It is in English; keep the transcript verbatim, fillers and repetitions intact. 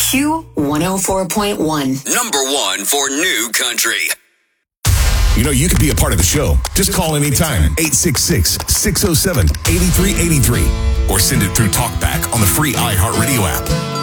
Q one oh four point one. Number one for New Country. You know, you could be a part of the show. Just call anytime. eight six six, six oh seven, eight three eight three. Or send it through TalkBack on the free iHeartRadio app.